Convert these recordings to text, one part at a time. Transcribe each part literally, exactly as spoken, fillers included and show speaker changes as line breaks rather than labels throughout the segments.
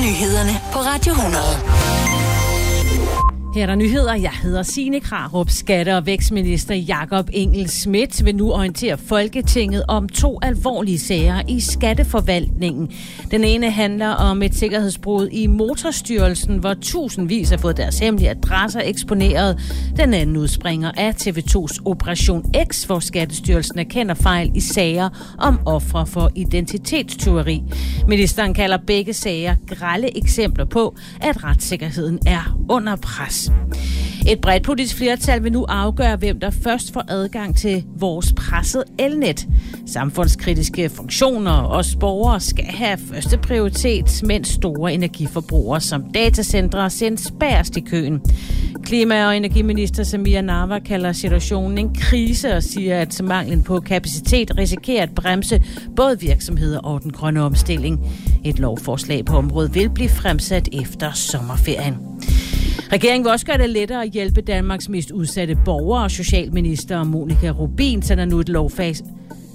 nyhederne på Radio hundrede.
Her er der nyheder. Jeg hedder Signe Krarup. Skatte- og vækstminister Jakob Engel-Schmidt vil nu orientere Folketinget om to alvorlige sager i skatteforvaltningen. Den ene handler om et sikkerhedsbrud i Motorstyrelsen, hvor tusindvis har fået deres hemmelige adresser eksponeret. Den anden udspringer af T V to's Operation X, hvor Skattestyrelsen erkender fejl i sager om ofre for identitetstyveri. Ministeren kalder begge sager grelle eksempler på, at retssikkerheden er under pres. Et bredt politisk flertal vil nu afgøre, hvem der først får adgang til vores pressede elnet. Samfundskritiske funktioner og os borgere skal have første prioritet, mens store energiforbrugere som datacentre sendes bagerst i køen. Klima- og energiminister Samira Nawa kalder situationen en krise og siger, at manglen på kapacitet risikerer at bremse både virksomheder og den grønne omstilling. Et lovforslag på området vil blive fremsat efter sommerferien. Regeringen vil også gøre det lettere at hjælpe Danmarks mest udsatte borgere, og Socialminister Monika Rubin sender nu et lovfas.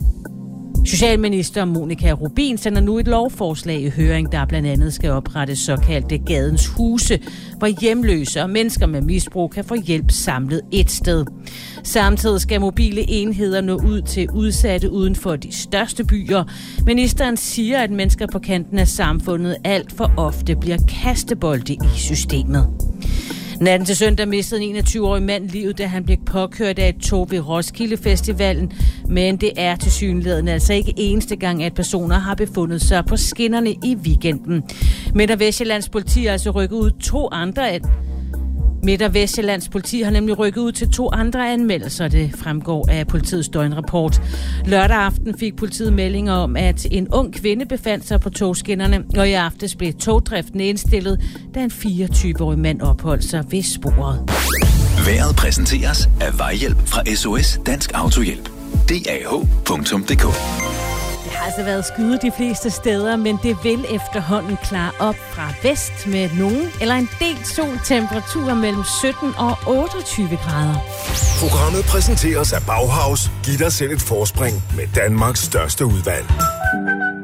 Socialminister Monika Rubin sender nu et lovforslag i høring, der blandt andet skal oprettes såkaldte gadens huse, hvor hjemløse og mennesker med misbrug kan få hjælp samlet et sted. Samtidig skal mobile enheder nå ud til udsatte uden for de største byer. Ministeren siger, at mennesker på kanten af samfundet alt for ofte bliver kastebolde i systemet. Natten til søndag mistede en enogtyve-årig mand livet, da han blev påkørt af et tog ved Roskilde Festivalen. Men det er tilsyneladende altså ikke eneste gang, at personer har befundet sig på skinnerne i weekenden. Midt- og Vestjyllands politi har altså rykket ud to andre an- Midt- og Vestjyllands politi har nemlig rykket ud til to andre anmeldelser, det fremgår af politiets døgnrapport. Lørdag aften fik politiet meldinger om, at en ung kvinde befandt sig på togskinnerne, og i aftes blev togdriften indstillet, da en fireogtyve-årig mand opholdt sig ved sporet.
Vejret præsenteres af Vejhjælp fra S O S Dansk Autohjælp. D A H punktum d k.
Det har altså været skyde de fleste steder, men det vil efterhånden klare op fra vest med nogen eller en del sol, temperaturer mellem sytten og otteogtyve grader.
Programmet præsenteres af Bauhaus. Giv dig selv et forspring med Danmarks største udvalg.